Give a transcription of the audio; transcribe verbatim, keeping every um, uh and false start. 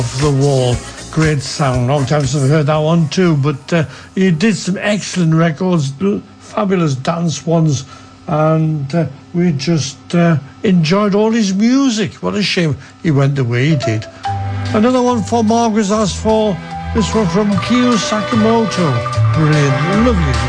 The Wall. Great sound. Long time since I've heard that one too. But uh, he did some excellent records, fabulous dance ones, and uh, we just uh, enjoyed all his music. What a shame he went the way he did. Another one for Margaret's asked for. This one from Kyo Sakamoto. Brilliant, lovely.